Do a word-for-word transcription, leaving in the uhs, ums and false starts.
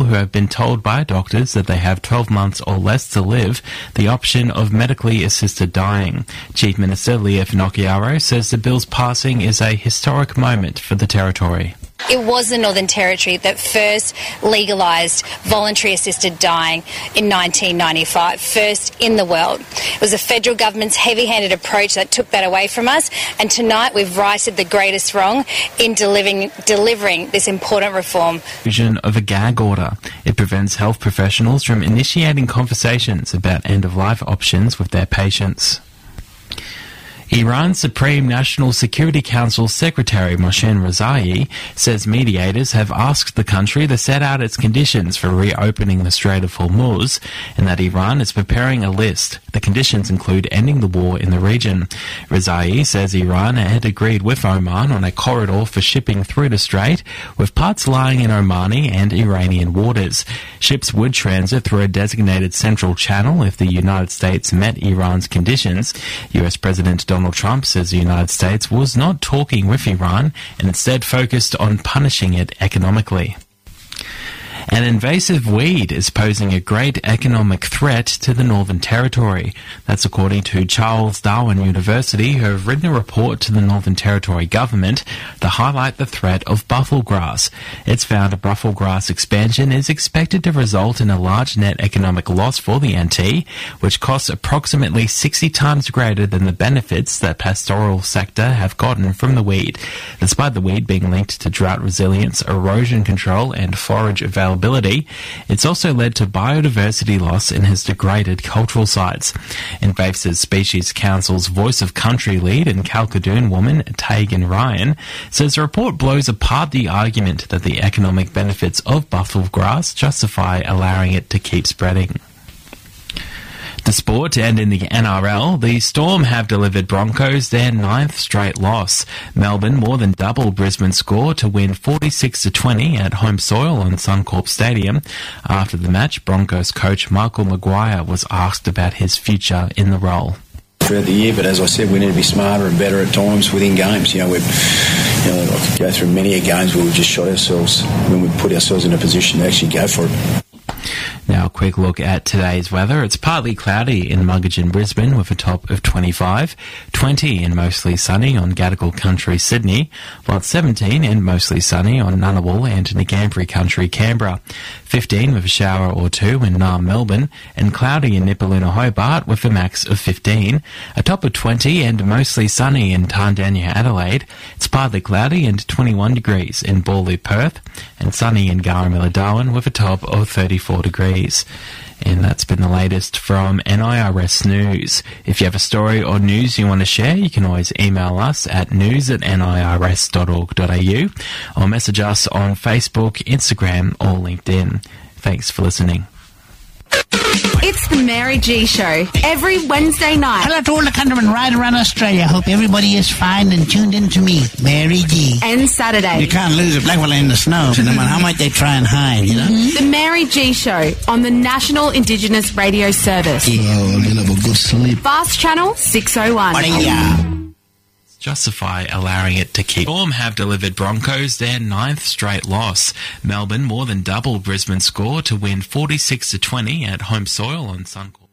who have been told by doctors that they have twelve months or less to live the option of medically assisted dying. Chief Minister Leah Finocchiaro says the bill's passing is a historic moment for the Territory. It was the Northern Territory that first legalised voluntary assisted dying in nineteen ninety-five, first in the world. It was the federal government's heavy-handed approach that took that away from us, and tonight we've righted the greatest wrong in delivering, delivering this important reform. Vision of a gag order. It prevents health professionals from initiating conversations about end-of-life options with their patients. Iran's Supreme National Security Council Secretary Mohsen Rezaei says mediators have asked the country to set out its conditions for reopening the Strait of Hormuz, and that Iran is preparing a list. The conditions include ending the war in the region. Rezaei says Iran had agreed with Oman on a corridor for shipping through the strait, with parts lying in Omani and Iranian waters. Ships would transit through a designated central channel if the United States met Iran's conditions. U S President Donald Donald Trump says the United States was not talking with Iran and instead focused on punishing it economically. An invasive weed is posing a great economic threat to the Northern Territory. That's according to Charles Darwin University, who have written a report to the Northern Territory government to highlight the threat of bufflegrass. It's found a bufflegrass expansion is expected to result in a large net economic loss for the N T, which costs approximately sixty times greater than the benefits that pastoral sector have gotten from the weed. Despite the weed being linked to drought resilience, erosion control and forage availability, it's also led to biodiversity loss and has degraded cultural sites. Invasive Species Council's Voice of Country lead and Kalkadoon woman Tegan Ryan says the report blows apart the argument that the economic benefits of bufflegrass justify allowing it to keep spreading. The sport, and in the N R L, the Storm have delivered Broncos their ninth straight loss. Melbourne more than doubled Brisbane's score to win forty-six to twenty at home soil on Suncorp Stadium. After the match, Broncos coach Michael Maguire was asked about his future in the role. Throughout the year, but as I said, we need to be smarter and better at times within games. You know, we've you know, I could go through many a games where we just shot ourselves when we put ourselves in a position to actually go for it. Now a quick look at today's weather. It's partly cloudy in Muggeridge, Brisbane with a top of twenty-five, twenty and mostly sunny on Gadigal Country, Sydney, while it's seventeen and mostly sunny on Ngunnawal and Ngambri Country, Canberra, fifteen with a shower or two in Naarm, Melbourne, and cloudy in Nipaluna, Hobart with a max of fifteen, a top of twenty and mostly sunny in Tandanya, Adelaide. It's partly cloudy and twenty-one degrees in Bawley, Perth, and sunny in Garamilla, Darwin with a top of thirty-four degrees. And that's been the latest from N I R S News. If you have a story or news you want to share, you can always email us at news at n i r s dot org dot a u or message us on Facebook, Instagram or LinkedIn. Thanks for listening. It's the Mary G Show every Wednesday night. Hello to all the countrymen right around Australia. Hope everybody is fine and tuned in to me, Mary G. And Saturday. You can't lose a black fella in the snow, no matter how much they try and hide, you know? Mm-hmm. The Mary G Show on the National Indigenous Radio Service. Yeah, you'll have a good sleep. Fast Channel six oh one. Justify allowing it to keep. Storm have delivered Broncos their ninth straight loss. Melbourne more than doubled Brisbane's score to win forty-six to twenty at home soil on Suncorp.